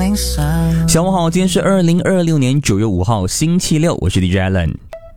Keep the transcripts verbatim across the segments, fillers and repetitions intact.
下午好，今天是二零二六年九月五号星期六，我是 D J Allen。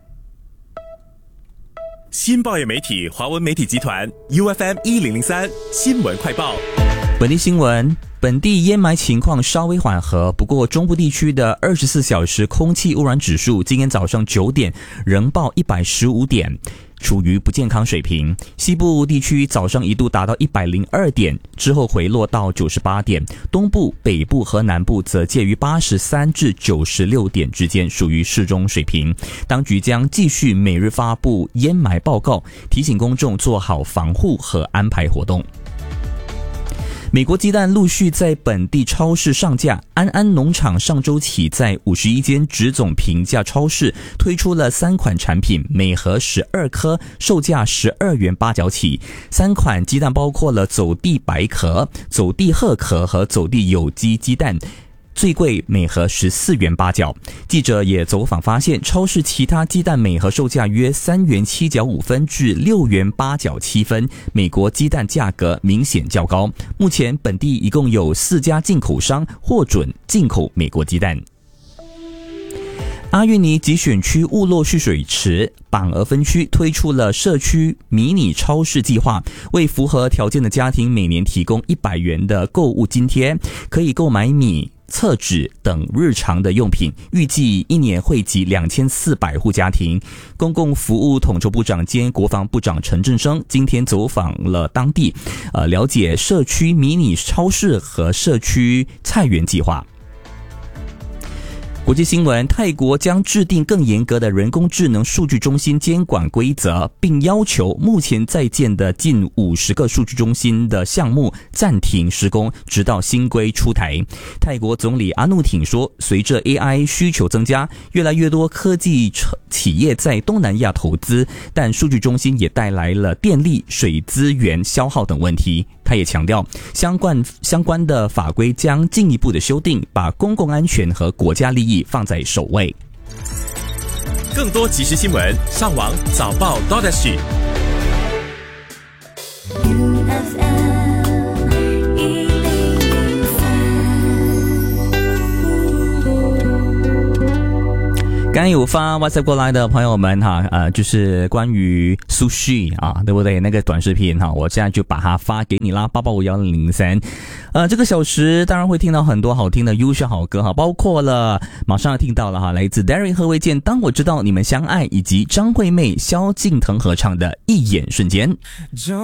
新报业媒体华文媒体集团 U F M 一零零三新闻快报。 本地新闻，本地烟霾情况稍微缓和，不过中部地区的二十四小时空气污染指数今天早上九点仍报一百十五点，处于不健康水平。西部地区早上一度达到一百零二点，之后回落到九十八点。东部、北部和南部则介于八十三至九十六点之间，属于适中水平。当局将继续每日发布烟霾报告，提醒公众做好防护和安排活动。美国鸡蛋陆续在本地超市上架，安安农场上周起在五十一间直总平价超市推出了三款产品，每盒十二颗，售价十二元八角起。三款鸡蛋包括了走地白壳、走地褐壳和走地有机鸡蛋，最贵每盒十四元八角。记者也走访发现，超市其他鸡蛋每盒售价约三元七角五分至六元八角七分，美国鸡蛋价格明显较高。目前本地一共有四家进口商获准进口美国鸡蛋。阿育尼集选区雾洛蓄水池榜额分区推出了社区迷你超市计划，为符合条件的家庭每年提供一百元的购物津贴，可以购买米、厕纸等日常的用品，预计一年惠及两千四百户家庭。公共服务统筹部长兼国防部长陈振声今天走访了当地，呃，了解社区迷你超市和社区菜园计划。国际新闻，泰国将制定更严格的人工智能数据中心监管规则，并要求目前在建的近五十个数据中心的项目暂停施工，直到新规出台。泰国总理阿努挺说，随着 A I 需求增加，越来越多科技企业在东南亚投资，但数据中心也带来了电力、水资源消耗等问题。他也强调，相关相关的法规将进一步的修订，把公共安全和国家利益放在首位。 更多即时新闻，上网早报 .sg。刚刚有发 WhatsApp 过来的朋友们哈，呃，就是关于 sushi 啊，对不对？那个短视频哈，我现在就把它发给你啦，八八五幺零零三。呃，这个小时当然会听到很多好听的优秀好歌哈，包括了马上要听到了哈，来自 Darren 何维健《当我知道你们相爱》，以及张惠妹、萧敬腾合唱的《一眼瞬间》。